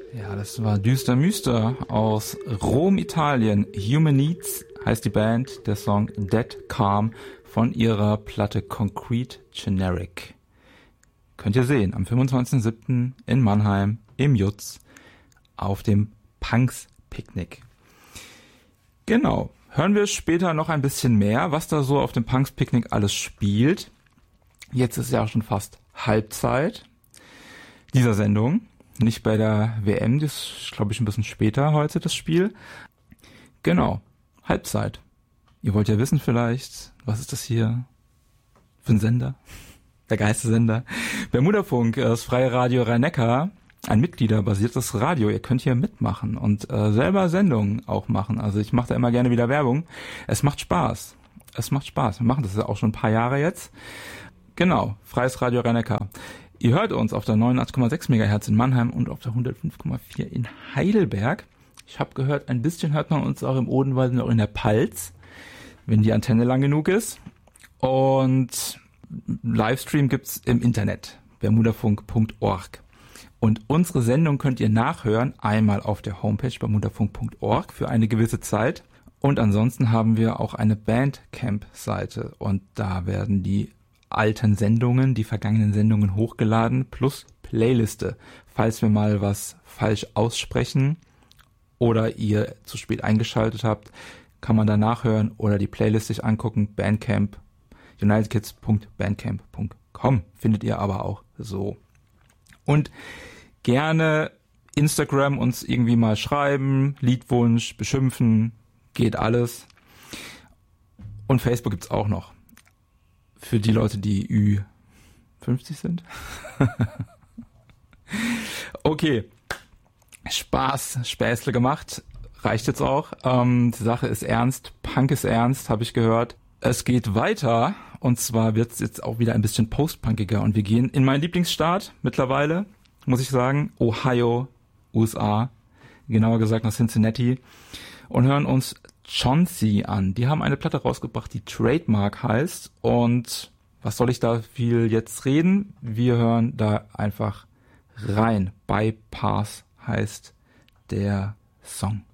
Ja, das war Düster Müster aus Rom, Italien. Human Needs heißt die Band, der Song Dead Calm von ihrer Platte Concrete Generic. Könnt ihr sehen, am 25.07. in Mannheim im Jutz auf dem Punks Picknick. Genau, hören wir später noch ein bisschen mehr, was da so auf dem Punks Picknick alles spielt. Jetzt ist ja auch schon fast Halbzeit dieser Sendung. Nicht bei der WM, das ist, glaube ich, ein bisschen später heute, das Spiel. Genau, Halbzeit. Ihr wollt ja wissen vielleicht, was ist das hier für ein Sender? Der Geistesender. Bermudafunk, das freie Radio Rhein-Neckar, ein mitgliederbasiertes Radio. Ihr könnt hier mitmachen und selber Sendungen auch machen. Also ich mache da immer gerne wieder Werbung. Es macht Spaß. Es macht Spaß. Wir machen das ja auch schon ein paar Jahre jetzt. Genau, freies Radio Rhein-Neckar. Ihr hört uns auf der 89,6 MHz in Mannheim und auf der 105,4 in Heidelberg. Ich habe gehört, ein bisschen hört man uns auch im Odenwald und auch in der Palz, wenn die Antenne lang genug ist. Und Livestream gibt's im Internet, bermudafunk.org. Und unsere Sendung könnt ihr nachhören, einmal auf der Homepage bermudafunk.org für eine gewisse Zeit. Und ansonsten haben wir auch eine Bandcamp-Seite und da werden die alten Sendungen, die vergangenen Sendungen hochgeladen, plus Playliste. Falls wir mal was falsch aussprechen oder ihr zu spät eingeschaltet habt, kann man da nachhören oder die Playlist sich angucken. Bandcamp, unitedkids.bandcamp.com findet ihr aber auch so. Und gerne Instagram uns irgendwie mal schreiben, Liedwunsch, beschimpfen, geht alles. Und Facebook gibt's auch noch. Für die Leute, die Ü50 sind. Okay. Späßle gemacht. Reicht jetzt auch. Die Sache ist ernst. Punk ist ernst, habe ich gehört. Es geht weiter. Und zwar wird es jetzt auch wieder ein bisschen postpunkiger. Und wir gehen in meinen Lieblingsstaat mittlerweile, muss ich sagen. Ohio, USA. Genauer gesagt nach Cincinnati. Und hören uns Chauncey an. Die haben eine Platte rausgebracht, die Trademark heißt. Und was soll ich da viel jetzt reden? Wir hören da einfach rein. Bypass heißt der Song.